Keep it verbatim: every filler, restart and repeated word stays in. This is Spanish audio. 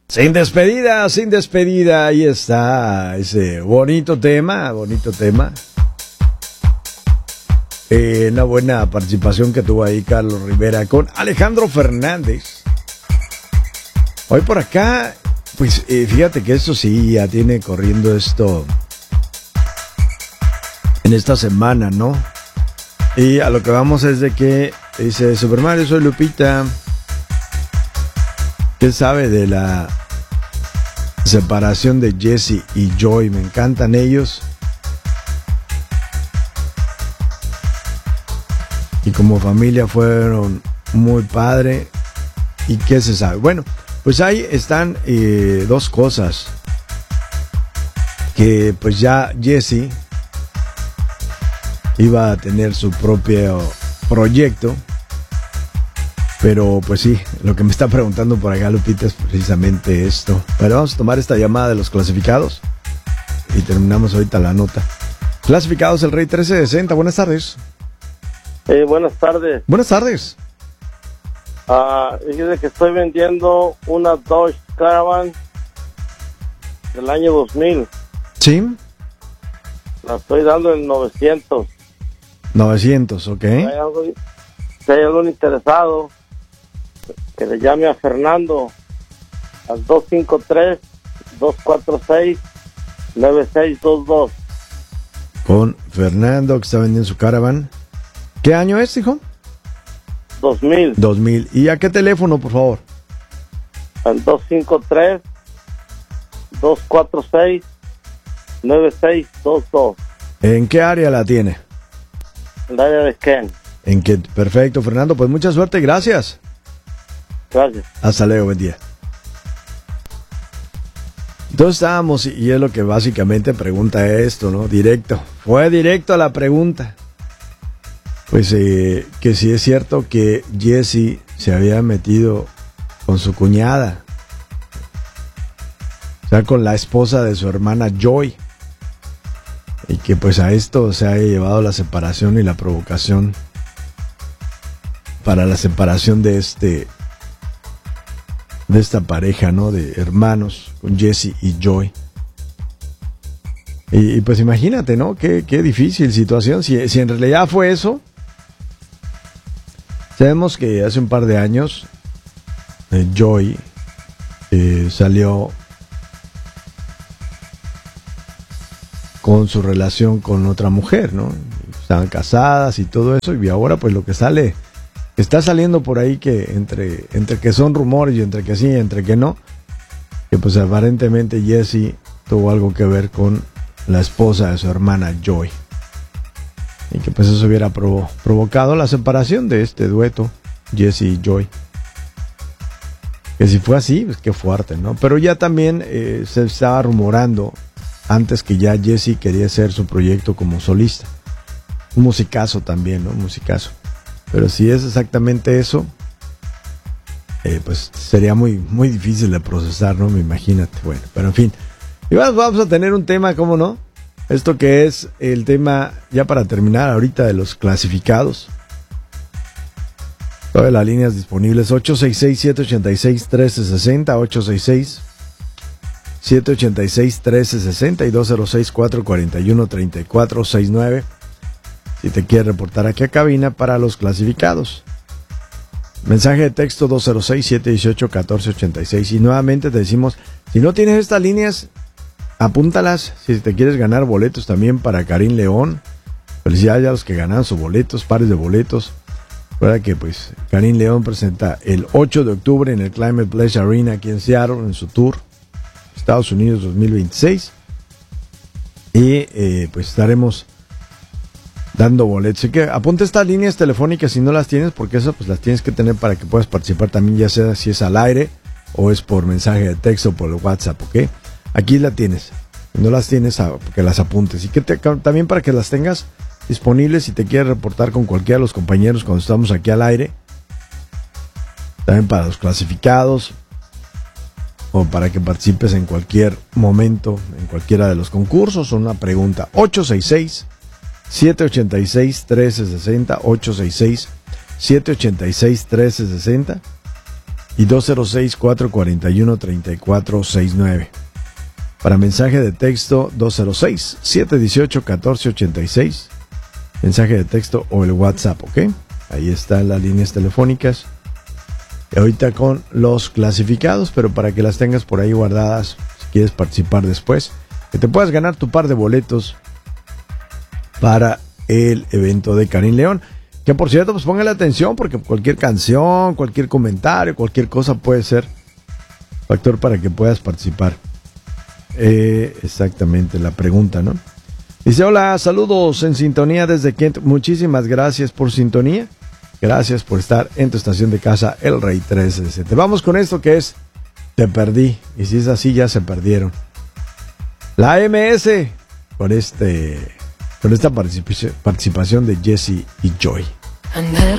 Sin despedida, sin despedida, ahí está ese bonito tema, bonito tema. Eh, una buena participación que tuvo ahí Carlos Rivera con Alejandro Fernández. Hoy por acá, pues eh, fíjate que esto sí ya tiene corriendo esto en esta semana, ¿no? Y a lo que vamos es de que dice Super Mario, soy Lupita. ¿Qué sabe de la separación de Jesse y Joy? Me encantan ellos. Y como familia fueron muy padre. ¿Y qué se sabe? Bueno, pues ahí están eh, dos cosas. Que pues ya Jesse iba a tener su propio proyecto. Pero pues sí, lo que me está preguntando por acá Lupita es precisamente esto. Pero vamos a tomar esta llamada de los clasificados y terminamos ahorita la nota. Clasificados el Rey trece sesenta, buenas tardes. Eh, buenas tardes. Buenas tardes. Ah, dice que estoy vendiendo una Dodge Caravan del año dos mil. ¿Sí? La estoy dando en novecientos. novecientos, ok. Si hay algo, si hay algún interesado, que le llame a Fernando al dos cinco tres, dos cuatro seis, nueve seis dos dos. Con Fernando, que está vendiendo su Caravan. ¿Qué año es, hijo? dos mil. dos mil. ¿Y a qué teléfono, por favor? Al dos cinco tres, dos cuatro seis, nueve seis dos dos. ¿En qué área la tiene? El área de Ken. ¿En qué? Perfecto, Fernando. Pues mucha suerte y gracias. Gracias. Hasta luego, buen día. Entonces estábamos, y es lo que básicamente pregunta esto, ¿no? Directo. Fue directo a la pregunta. Pues eh, que sí es cierto que Jesse se había metido con su cuñada. O sea, con la esposa de su hermana Joy. Y que pues a esto se ha llevado la separación y la provocación para la separación de este de esta pareja, ¿no? De hermanos con Jesse y Joy. Y, y pues imagínate, ¿no? Qué, qué difícil situación. Si, si en realidad fue eso. Sabemos que hace un par de años eh, Joy eh, salió con su relación con otra mujer, ¿no? Estaban casadas y todo eso, y ahora pues lo que sale, está saliendo por ahí que entre, entre que son rumores y entre que sí y entre que no, que pues aparentemente Jesse tuvo algo que ver con la esposa de su hermana Joy. Y que pues eso hubiera provo- provocado la separación de este dueto, Jesse y Joy. Que si fue así, pues qué fuerte, ¿no? Pero ya también eh, se estaba rumorando antes que ya Jesse quería hacer su proyecto como solista. Un musicazo también, ¿no? Un musicazo. Pero si es exactamente eso, eh, pues sería muy, muy difícil de procesar, ¿no? Me imagínate. Bueno, pero en fin. Y vamos, vamos a tener un tema, ¿cómo no? Esto que es el tema, ya para terminar ahorita, de los clasificados. Todas las líneas disponibles, ocho seis seis, siete ocho seis, uno tres seis cero, ocho seis seis, siete ocho seis, uno tres seis cero y dos cero seis, cuatro cuatro uno, tres cuatro seis nueve. Si te quieres reportar aquí a cabina para los clasificados. Mensaje de texto dos cero seis, siete uno ocho, uno cuatro ocho seis. Y nuevamente te decimos, si no tienes estas líneas, apúntalas. Si te quieres ganar boletos también para Karim León. Felicidades a los que ganaron sus boletos, pares de boletos. Recuerda que pues Karim León presenta el ocho de octubre en el Climate Pledge Arena aquí en Seattle, en su tour Estados Unidos dos mil veintiséis. Y eh, pues estaremos dando boletos. Así que apunta estas líneas telefónicas si no las tienes, porque esas pues las tienes que tener para que puedas participar también, ya sea si es al aire o es por mensaje de texto o por el WhatsApp, ¿ok? Aquí la tienes. Si no las tienes, que las apuntes. Y que te, también para que las tengas disponibles si te quieres reportar con cualquiera de los compañeros cuando estamos aquí al aire. También para los clasificados. O para que participes en cualquier momento, en cualquiera de los concursos. O una pregunta. ocho seis seis, siete ocho seis, uno tres seis cero. ocho seis seis, siete ocho seis, uno tres seis cero. y dos cero seis, cuatro cuatro uno, tres cuatro seis nueve. Para mensaje de texto dos cero seis, siete uno ocho, uno cuatro ocho seis. Mensaje de texto o el WhatsApp, ¿ok? Ahí están las líneas telefónicas. Y ahorita con los clasificados, pero para que las tengas por ahí guardadas, si quieres participar después, que te puedas ganar tu par de boletos para el evento de Karim León. Que por cierto, pues póngale atención, porque cualquier canción, cualquier comentario, cualquier cosa puede ser factor para que puedas participar. Eh, exactamente, la pregunta, ¿no? Dice, hola, saludos en sintonía desde Kent. Muchísimas gracias por sintonía. Gracias por estar en tu estación de casa, El Rey trece de siete. Vamos con esto que es Te Perdí. Y si es así, ya se perdieron. La M S con este, con esta participación de Jesse y Joy.